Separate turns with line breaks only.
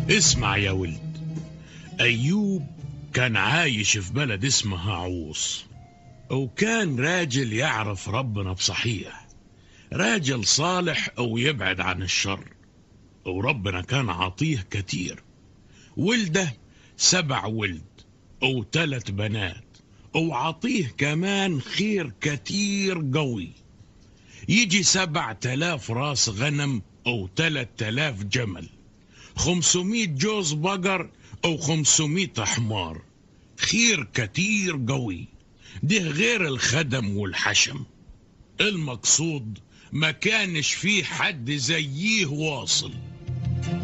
اسمع يا ولد، أيوب كان عايش في بلد اسمها عوص، وكان راجل يعرف ربنا بصحيح، راجل صالح أو يبعد عن الشر، وربنا كان عطيه كتير. ولده 7 ولد أو 3 بنات، وعطيه كمان خير كتير قوي، يجي 7000 راس غنم أو 3000 جمل، 500 جوز بقر أو 500 حمار. خير كتير قوي، ده غير الخدم والحشم. المقصود ما كانش فيه حد زيه واصل.